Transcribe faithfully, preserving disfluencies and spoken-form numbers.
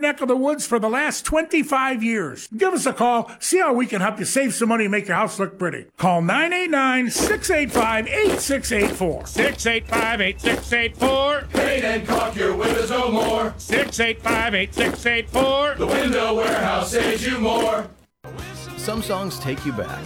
neck of the woods for the last twenty-five years. Give us a call. See how we can help you save some money and make your house look pretty. Call nine eight nine, six eight five, eight six eight four. six eight five, eight six eight four. Paint and caulk your windows no more. six eight five, eight six eight four. The Window Warehouse saves you more. Some songs take you back.